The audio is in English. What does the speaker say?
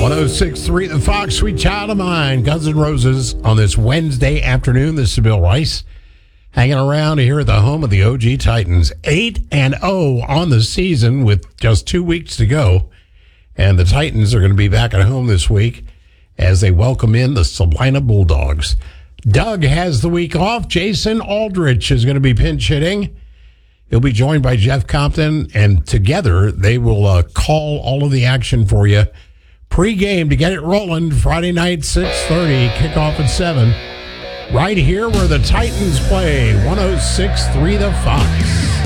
106.3 The Fox, Sweet Child of Mine, Guns N' Roses on this Wednesday afternoon. This is Bill Rice hanging around here at the home of the OG Titans. 8-0 on the season with just 2 weeks to go. And the Titans are going to be back at home this week as they welcome in the Salina Bulldogs. Doug has the week off. Jason Aldrich is going to be pinch hitting. He'll be joined by Jeff Compton, and together they will call all of the action for you. Pre-game to get it rolling, Friday night, 6:30, kickoff at 7. Right here where the Titans play, 106.3 The Fox.